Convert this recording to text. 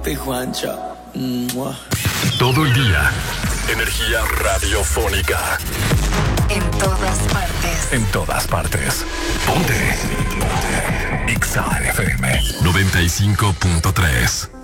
Papi Juancho. Mua. Todo el día. Energía radiofónica. En todas partes. En todas partes. Ponte. Ponte. Exa FM 95.3.